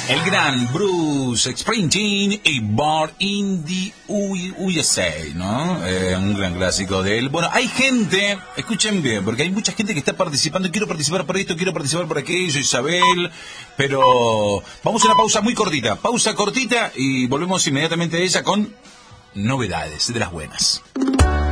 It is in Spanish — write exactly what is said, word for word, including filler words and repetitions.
El gran Bruce Springsteen y Born in the U S A, ¿no? Eh, un gran clásico de él. Bueno, hay gente, escuchen bien, porque hay mucha gente que está participando. Quiero participar por esto, quiero participar por aquello, Isabel. Pero vamos a una pausa muy cortita. Pausa cortita y volvemos inmediatamente a ella con novedades de las buenas.